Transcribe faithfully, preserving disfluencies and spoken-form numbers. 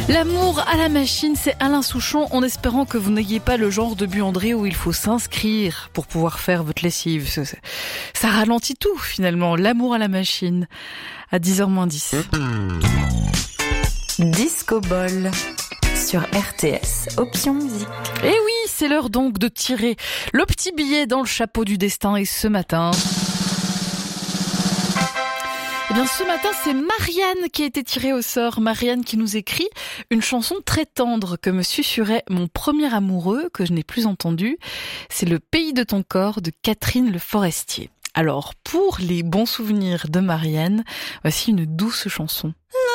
L'amour à la machine, c'est Alain Souchon, en espérant que vous n'ayez pas le genre de buanderie où il faut s'inscrire pour pouvoir faire votre lessive. Ça, ça ralentit tout, finalement. L'amour à la machine, à dix heures moins dix. Disco Ball sur R T S, option musique. Et oui, c'est l'heure donc de tirer le petit billet dans le chapeau du destin. Et ce matin... Eh bien, ce matin, c'est Marianne qui a été tirée au sort. Marianne qui nous écrit une chanson très tendre que me susurrait mon premier amoureux, que je n'ai plus entendu. C'est Le pays de ton corps de Catherine Le Forestier. Alors, pour les bons souvenirs de Marianne, voici une douce chanson.